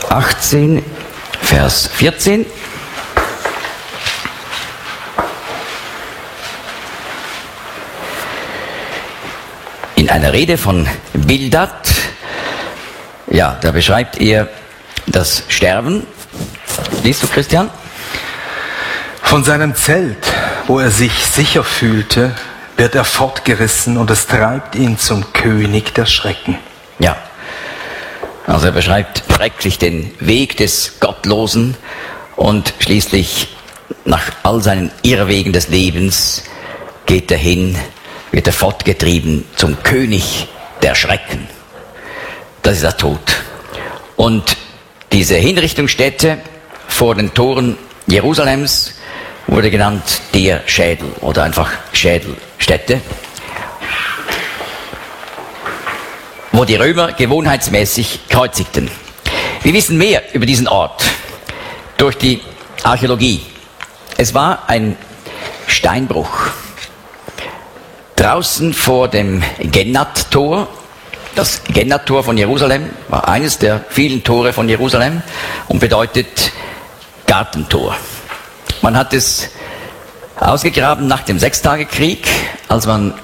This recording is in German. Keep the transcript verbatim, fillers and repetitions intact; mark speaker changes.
Speaker 1: achtzehn, Vers vierzehn. In einer Rede von Bildad, ja, da beschreibt er das Sterben. Liest du, Christian?
Speaker 2: Von seinem Zelt, wo er sich sicher fühlte, wird er fortgerissen und es treibt ihn zum König der Schrecken.
Speaker 1: Ja, also er beschreibt schrecklich den Weg des Gottlosen und schließlich nach all seinen Irrwegen des Lebens geht er hin, wird er fortgetrieben zum König der Schrecken. Das ist der Tod. Und diese Hinrichtungsstätte vor den Toren Jerusalems wurde genannt der Schädel oder einfach Schädelstätte, wo die Römer gewohnheitsmäßig kreuzigten. Wir wissen mehr über diesen Ort durch die Archäologie. Es war ein Steinbruch. Draußen vor dem Gennat-Tor, das Gennat-Tor von Jerusalem war eines der vielen Tore von Jerusalem und bedeutet Gartentor. Man hat es ausgegraben nach dem Sechstagekrieg, als man